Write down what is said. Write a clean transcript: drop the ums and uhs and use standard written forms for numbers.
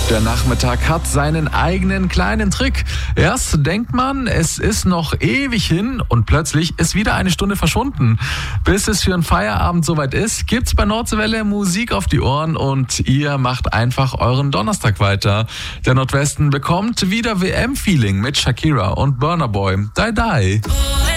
Der Nachmittag hat seinen eigenen kleinen Trick. Erst denkt man, es ist noch ewig hin und plötzlich ist wieder eine Stunde verschwunden. Bis es für einen Feierabend soweit ist, gibt's bei Nordseewelle Musik auf die Ohren und ihr macht einfach euren Donnerstag weiter. Der Nordwesten bekommt wieder WM-Feeling mit Shakira und Burna Boy. Die Die.